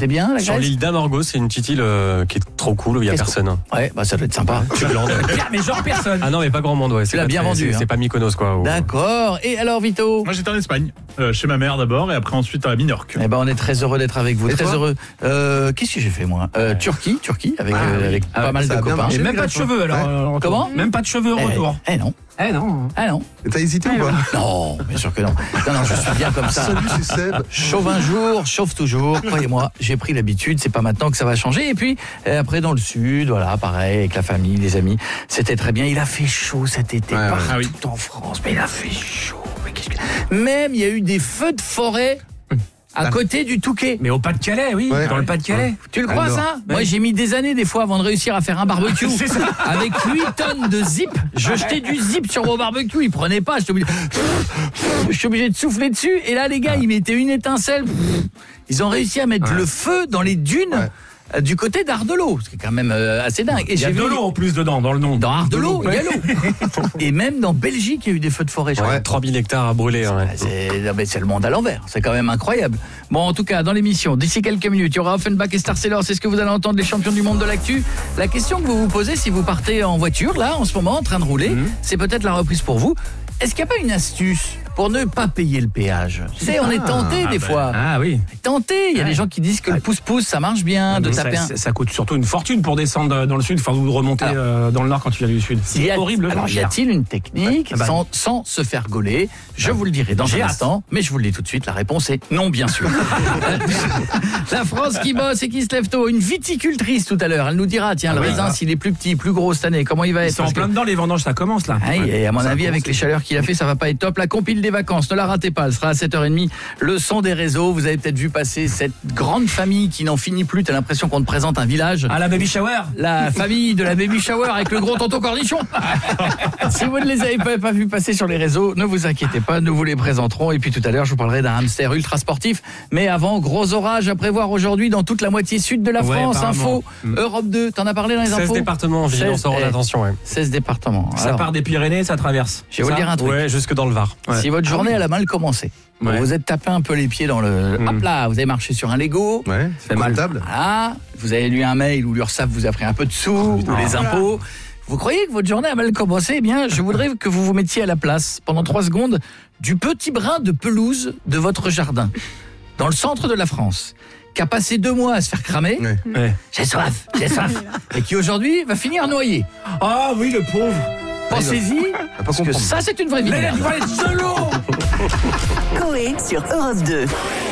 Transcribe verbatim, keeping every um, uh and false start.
c'était bien la Grèce? Sur l'île d'Amorgos, c'est une petite île euh, qui est trop cool où il y a Qu'est-ce personne. que... Ouais, bah ça doit être sympa. Tu glandes. Mais genre personne. Ah non, mais pas grand monde, ouais. Tu l'as bien très, vendu. C'est, hein. c'est pas Mykonos, quoi. Ou... D'accord. Et alors, Vito? Moi, j'étais en Espagne, euh, chez ma mère d'abord, et après ensuite à Minorque. Eh ben, on est très heureux d'être avec vous. Et très toi heureux. Euh, qu'est-ce que j'ai fait moi euh, Turquie, Turquie, avec, Ah, euh, oui. avec Ah, pas mal ça de a bien copains. marché. Et même pas de cheveux alors. Ouais. euh, Comment? Même pas de cheveux au Eh, retour. eh non. Eh non. Ah non. T'as hésité ou pas? Non, bien sûr que non. Non, non, je suis bien comme ça. Salut, c'est Seb. Chauve un jour, chauve toujours. Croyez-moi, j'ai pris l'habitude. C'est pas maintenant que ça va changer. Et puis euh, après dans le sud, voilà, pareil avec la famille, les amis. C'était très bien. Il a fait chaud cet été Ouais, partout ah oui. en France, mais il a fait chaud. Mais qu'est-ce que... Même il y a eu des feux de forêt à côté du Touquet. Mais au Pas-de-Calais, oui. Ouais. Dans le Pas-de-Calais. Tu le crois Alors. ça? Moi j'ai mis des années des fois avant de réussir à faire un barbecue. C'est ça. Avec huit tonnes de zip, je jetais du zip sur mon barbecue, il prenait pas, j'étais obligé... je suis obligé de souffler dessus et là les gars, ils mettaient une étincelle. Ils ont réussi à mettre Ouais. le feu dans les dunes Ouais. euh, du côté d'Ardelot, ce qui est quand même euh, assez dingue. Et Il y a j'ai de vu- l'eau en plus dedans, dans le nom. dans Ardelot, il y a Ouais. l'eau. Et même dans Belgique, il y a eu des feux de forêt, je crois. Ouais. trois mille hectares à brûler. Ouais. C'est, non, mais c'est le monde à l'envers, c'est quand même incroyable. Bon, en tout cas, dans l'émission, d'ici quelques minutes, il y aura Offenbach et Star Sailor, c'est ce que vous allez entendre, les champions du monde de l'actu. La question que vous vous posez si vous partez en voiture, là, en ce moment, en train de rouler, Mhm. c'est peut-être la reprise pour vous. Est-ce qu'il n'y a pas une astuce pour ne pas payer le péage? Tu sais, on est tenté des bah, fois. Ah oui. Tenté, il y a Ouais. des gens qui disent que le pouce-pouce, ça marche bien, de Mais taper ça, un... ça, ça coûte surtout une fortune pour descendre dans le sud, enfin ou de remonter Alors, euh, dans le nord quand tu viens du sud. Y C'est a- horrible. Alors, y cher. a-t-il une technique Ah bah, sans, sans se faire gauler? Je vous le dirai dans J'ai un hâte. instant, mais je vous le dis tout de suite, la réponse est non, bien sûr. La France qui bosse et qui se lève tôt. Une viticultrice tout à l'heure, elle nous dira, tiens, Ah le oui, raisin, ah. s'il est plus petit, plus gros cette année, comment il va Ils être? sont en Parce que- plein dedans, les vendanges, ça commence là. Ah, et à mon ça avis, a avec commencé. les chaleurs qu'il a fait, ça va pas être top. La compile des vacances, ne la ratez pas, elle sera à sept heures trente. Le son des réseaux, vous avez peut-être vu passer cette grande famille qui n'en finit plus. T'as l'impression qu'on te présente un village. À la baby shower. La famille de la baby shower avec le gros tonton cornichon. Si vous ne les avez pas, pas vus passer sur les réseaux, ne vous inquiétez pas, nous vous les présenterons. Et puis tout à l'heure, je vous parlerai d'un hamster ultra sportif. Mais avant, gros orage à prévoir aujourd'hui dans toute la moitié sud de la Ouais, France. apparemment. Info, Europe deux, t'en as parlé dans les seize infos? départements, vigilance seize, orange, eh, attention. Ouais. seize départements. Ça Alors, part des Pyrénées, ça traverse. je vais vous Ça dire un truc. Ouais, jusque dans le Var. Ouais. Si votre journée elle a mal commencé, bon, Ouais. vous êtes tapé un peu les pieds dans le... Mm. Hop là, vous avez marché sur un Lego. Ouais, fait mal. comptable. Voilà, vous avez lu un mail où l'URSSAF vous a pris un peu de sous, ou les impôts. Vous croyez que votre journée a mal commencé? Eh bien, je voudrais que vous vous mettiez à la place, pendant trois secondes, du petit brin de pelouse de votre jardin, dans le centre de la France, qui a passé deux mois à se faire cramer. Ouais. Ouais. J'ai soif, j'ai soif. Et qui aujourd'hui va finir noyé. Ah oui, le pauvre. Pensez-y, pas parce que comprendre. ça c'est une vraie vie de Là, merde. il va être de l'eau. Coé sur Europe deux.